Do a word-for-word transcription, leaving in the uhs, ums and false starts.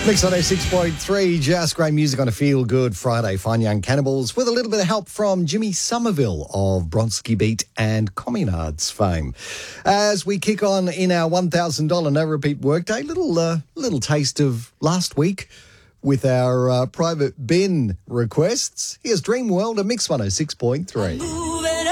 Mix one oh six point three, just great music on a feel-good Friday. Fine Young Cannibals with a little bit of help from Jimmy Somerville of Bronski Beat and Communards fame. As we kick on in our one thousand dollars no-repeat workday, little uh, little taste of last week with our uh, private bin requests. Here's Dream World at Mix one oh six point three.